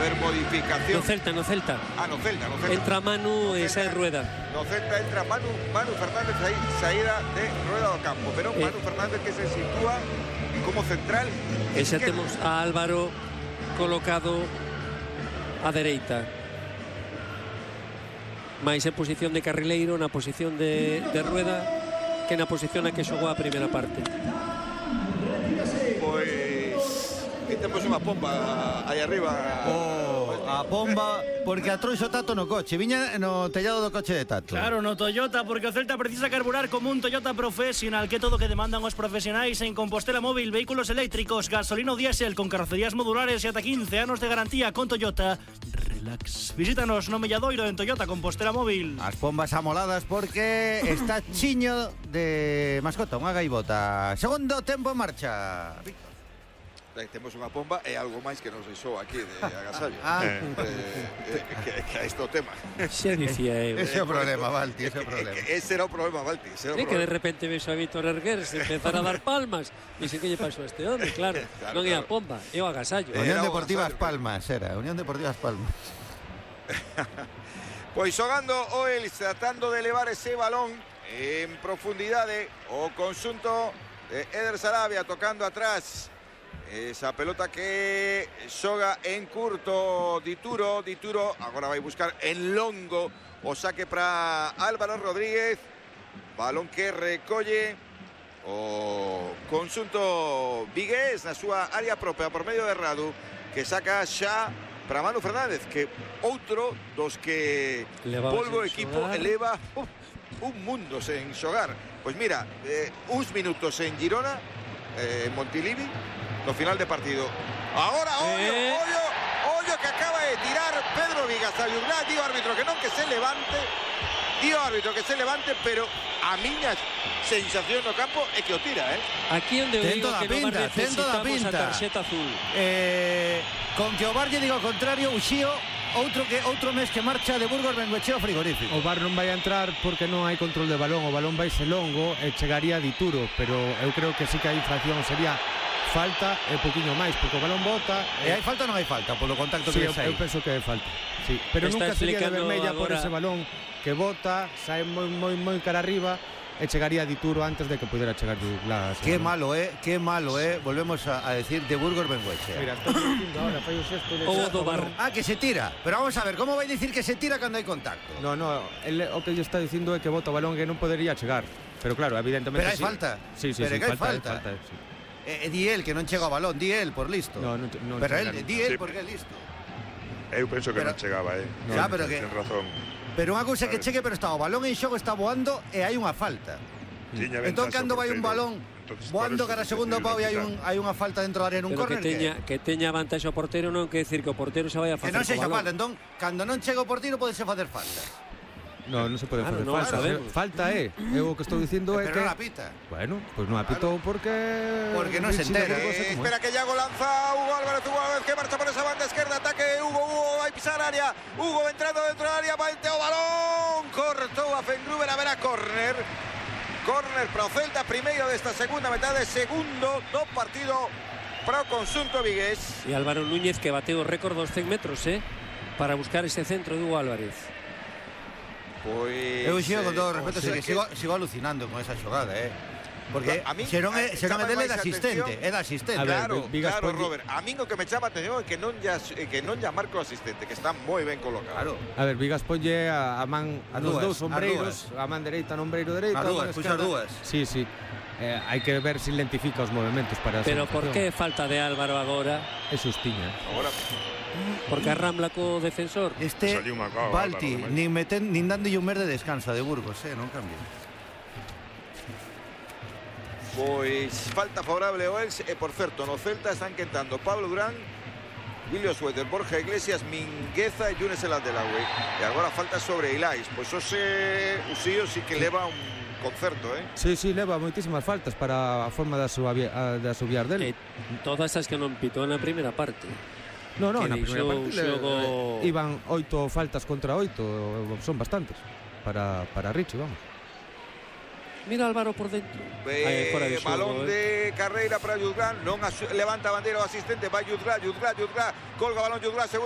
haber modificación. No Celta. No Celta. Entra Manu e sae Rueda. No Celta entra Manu Fernández aí, saída de Rueda do campo, pero Manu Fernández que se sitúa como central. E xa temos a Álvaro colocado á dereita. Mais en posición de carrileiro, na posición de Rueda, que na posición na que xogou a primeira parte. Temos unha pomba aí arriba. A pomba, porque a trouxo Tato no coche. Viña no tellado do coche de Tato. Claro, no Toyota, porque o Celta precisa carburar como un Toyota Professional, que todo que demandan os profesionais en Compostela Móvil, vehículos eléctricos, gasolina ou diésel, con carrocerías modulares e ata 15 anos de garantía con Toyota. Relax. Visítanos no Melladoiro en Toyota Compostela Móvil. As pombas amoladas porque está chiño de mascota, unha gaivota. Segundo tempo en marcha. Temos unha pomba e algo máis que nos deixou aquí de agasallo. Que é este o tema. Xa dicía eu. Ese é o problema, Valti, ese é o problema. Ese era o problema, Valti. Que de repente ves a Víctor erguerse, empezar a dar palmas. E sei que lle pasou a este home, claro. Non é a pomba, é o agasallo. Unión Deportiva As Palmas, era. Unión Deportiva As Palmas. Pois xogando o Elx, tratando de elevar ese balón en profundidade, o conxunto de Eder Sarabia tocando atrás. Esa pelota que xoga en curto Dituro agora vai buscar en longo o saque para Álvaro Rodríguez, balón que recolle o conxunto vigués na súa área propia por medio de Radu, que saca xa para Manu Fernández, que outro dos que volve o equipo eleva un mundo sen xogar. Pois mira, uns minutos en Girona, en Montilivi, no final de partido. Agora, ollo que acaba de tirar Pedro Vigas a Yugla. Dio árbitro que non que se levante, pero a miña sensación no campo é que o tira, Aquí onde eu digo que non necesitamos a tarxeta azul. Con que o VAR lle diga o contrario, Uxío, outro mes que marcha de Burgos Bengoechea frigorífico. O VAR non vai a entrar porque non hai control de balón. O balón vai ser longo e chegaría a Dituro, pero eu creo que sí que a infracción sería falta e poquinho máis, porque o balón bota. Hai falta ou non hai falta polo contacto que sai? Eu penso que é falta. Sí, pero nunca sería de vermella por ese balón que bota, sae moi cara arriba e chegaría a Dituro antes de que pudera chegar Douglas. Qué malo, volvemos a decir de Burgos Bengoechea. Mira, está dicindo ahora, fai o xesto de VAR. Que se tira. Pero vamos a ver, como vai dicir que se tira cando hai contacto? No, o que lle está dicindo é que bota o balón que non podería chegar. Pero claro, evidentemente. Pero hai falta. Sí, pero falta. Di él que non chega o balón, di él por listo. Non pero él, di él porque é listo. Eu penso que non chegaba, pero que ten razón. Pero unha cousa que chegue, pero está o balón en xogo, está voando e hai unha falta. Entón cando vai un balón voando cara a segundo pau e hai unha falta dentro da área nun córner, que teña vantaxe o portero non quer decir que o portero xa vai a facer. Que non sexa falta, entón cando non chega o portero podese facer falta. Non se pode facer falta. Falta eu o que estou dicindo é que... Pero non apita. Bueno, pois non apitou porque non se entera. Espera que Iago lanza Hugo Álvarez que marcha por esa banda esquerda, ataque Hugo vai pisar área, Hugo entrando dentro da área, vai o balón, cortou a Fengruber, a ver a córner para o Celta, primeiro desta segunda metade, segundo do partido para o conxunto vigués. E Álvaro Núñez que bateu o récord dos 100 metros, para buscar ese centro de Hugo Álvarez. Pois eu con todo o respeto, sigo alucinando con esa xogada, porque se non é dele é da asistente. Claro, Robert, a min o que me chama a atención é que non lla marca o asistente, que está moi ben colocado. A ver, Vigas ponlle a man a nos dous ombreiros, a man dereita no ombreiro dereito, puxas dúas. Sí. Hai que ver se identifica os movimentos para Pero por que falta de Álvaro agora? É xustiña. Agora porque arrambla co defensor. Balti, nin dándolle un mes de descanso de Burgos, non cambia. Pois falta favorable ao Elx e por certo, no Celta están quentando Pablo Durán, William Suéter, Borja Iglesias, Mingueza e Younes El Abdelawi. E agora falta sobre Ilais. Pois Uxío sí que leva un concerto, Sí, leva moitísimas faltas para a forma de asubiar dele. Todas as que non pitou na primeira parte. No, na primeira parte iban 8 faltas contra 8, son bastantes para Richie, vamos. Mira Álvaro por dentro. Balón de carreira para Yudglán, non levanta a bandeira o asistente, vai Yudglán, colga balón Yudglán, segundo